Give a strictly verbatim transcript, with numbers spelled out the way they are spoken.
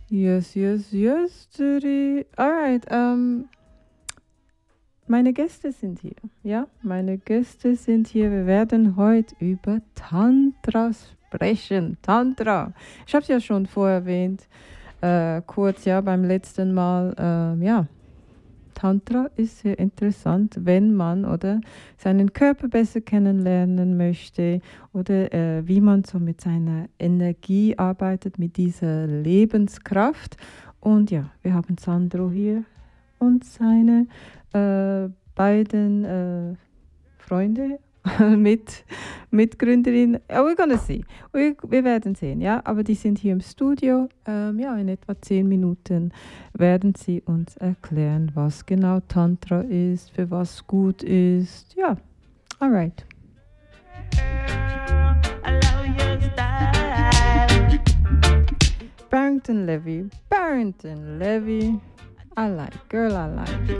Yes, yes, yes, Judy. Alright, ähm, meine Gäste sind hier. Ja, meine Gäste sind hier. Wir werden heute über Tantra sprechen. Tantra. Ich habe es ja schon vorher erwähnt, äh, kurz, ja, beim letzten Mal. Ähm, ja, Tantra ist sehr interessant, wenn man oder seinen Körper besser kennenlernen möchte oder äh, wie man so mit seiner Energie arbeitet, mit dieser Lebenskraft. Und ja, wir haben Sandro hier und seine äh, beiden äh, Freunde, mit Mitgründerin. Oh, we're gonna see. Wir, wir werden sehen, ja. Aber die sind hier im Studio. Ähm, ja, in etwa zehn Minuten werden sie uns erklären, was genau Tantra ist, für was gut ist. Ja, alright. Barrington Levy, Barrington Levy. I like, girl, I like.